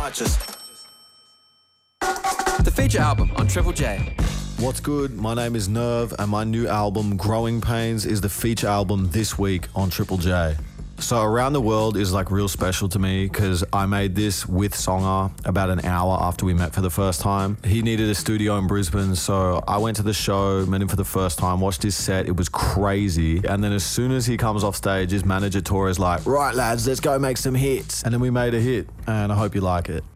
Archers. The feature album on Triple J. What's good? My name is Nerve, and my new album, Growing Pains, is the feature album this week on Triple J. So Around the World is like real special to me because I made this with Songer about an hour after we met for the first time. He needed a studio in Brisbane, so I went to the show, met him for the first time, watched his set. It was crazy. And then as soon as he comes off stage, his manager Tor is like, right lads, let's go make some hits. And then we made a hit, and I hope you like it.